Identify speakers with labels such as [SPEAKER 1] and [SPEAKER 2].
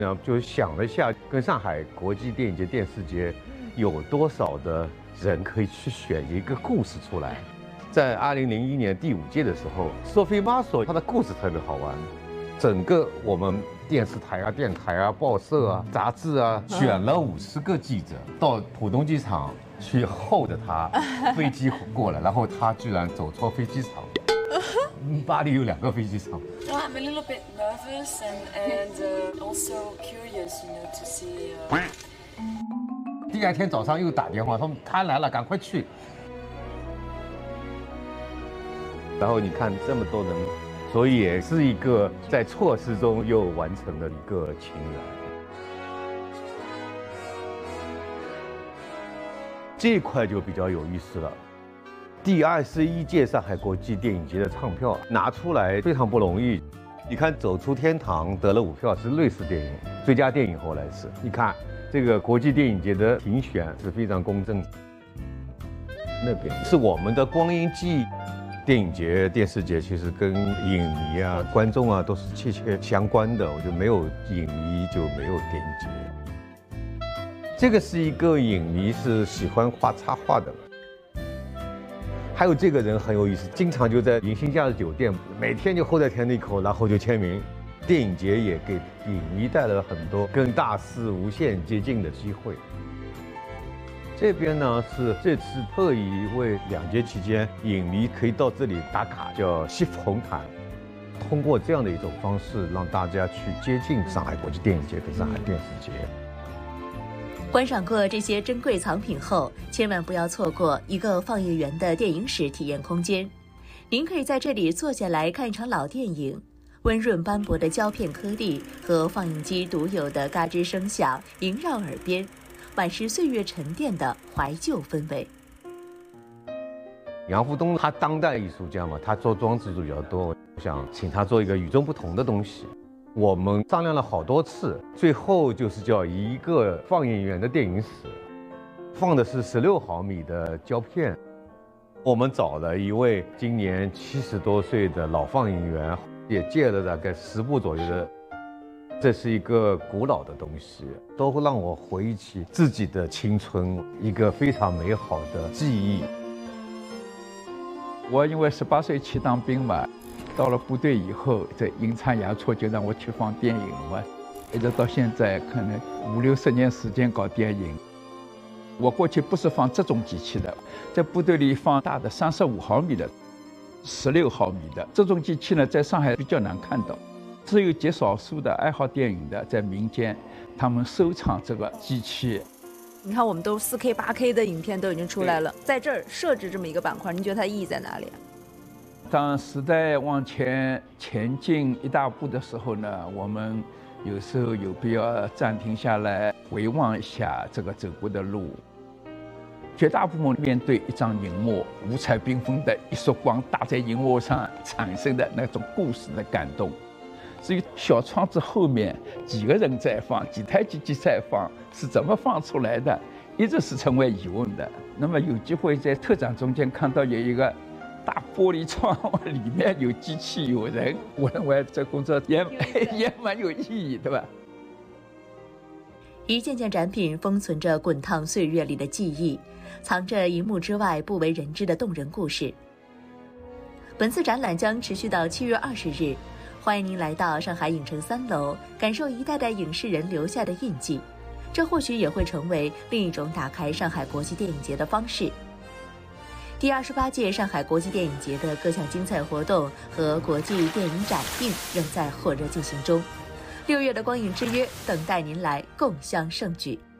[SPEAKER 1] 然后就想了一下，跟上海国际电影节、电视节有多少的人可以去选一个故事出来。在2001年第5届的时候，Sophie Marceau 她的故事特别好玩，整个我们电视台啊、电台啊、报社啊、杂志啊，选了50个记者到浦东机场去候着他飞机过来，然后他居然走错飞机场。巴黎有2个飞机场。
[SPEAKER 2] No, I'm a little bit nervous and also curious, to see.
[SPEAKER 1] 第2天早上又打电话说他来了，赶快去。然后你看这么多人，所以也是一个在错失中又完成了一个情缘。这一块就比较有意思了。第21届上海国际电影节的唱票拿出来非常不容易。你看《走出天堂》得了5票，是瑞士电影最佳电影，后来是。你看这个国际电影节的评选是非常公正。那边是我们的光阴记忆。电影节、电视节其实跟影迷啊、观众啊都是切切相关的。我就没有影迷就没有电影节。这个是一个影迷，是喜欢画插画的。还有这个人很有意思，经常就在迎新假日酒店，每天就候在天地口，然后就签名。电影节也给影迷带来了很多跟大师无限接近的机会。这边呢是这次特意为2节期间影迷可以到这里打卡，叫西服红毯。通过这样的一种方式，让大家去接近上海国际电影节跟上海电视节。
[SPEAKER 3] 观赏过这些珍贵藏品后，千万不要错过一个放映员的电影史体验空间。您可以在这里坐下来看一场老电影，温润斑驳的胶片颗粒和放映机独有的嘎吱声响萦绕耳边，满是岁月沉淀的怀旧氛围。
[SPEAKER 1] 杨福东他当代艺术家嘛，他做装置艺术比较多，我想请他做一个与众不同的东西。我们商量了好多次，最后就是叫一个放映员的电影史，放的是16毫米的胶片。我们找了一位今年70多岁的老放映员，也借了大概10部左右的。这是一个古老的东西，都会让我回忆起自己的青春，一个非常美好的记忆。
[SPEAKER 4] 我因为18岁去当兵嘛，到了部队以后，这阴差阳错就让我去放电影嘛，一直到现在可能50、60年时间搞电影。我过去不是放这种机器的，在部队里放大的35毫米的、16毫米的这种机器呢，在上海比较难看到。只有极少数的爱好电影的在民间，他们收藏这个机器。
[SPEAKER 5] 你看，我们都4K、8K 的影片都已经出来了，在这儿设置这么一个板块，您觉得它意义在哪里？
[SPEAKER 4] 当时代往前进一大步的时候呢，我们有时候有必要暂停下来，回望一下这个走过的路。绝大部分面对一张荧幕，五彩缤纷的一束光打在荧幕上产生的那种故事的感动。至于小窗子后面几个人在放，几台机器在放，是怎么放出来的，一直是成为疑问的。那么有机会在特展中间看到有一个大玻璃窗，里面有机器有人，我认为这工作也蛮有意义，对吧？
[SPEAKER 3] 一件件展品封存着滚烫岁月里的记忆，藏着荧幕之外不为人知的动人故事。本次展览将持续到7月20日，欢迎您来到上海影城3楼，感受一代代影视人留下的印记。这或许也会成为另一种打开上海国际电影节的方式。第28届上海国际电影节的各项精彩活动和国际电影展映仍在火热进行中。6月的光影之约等待您来共襄盛举。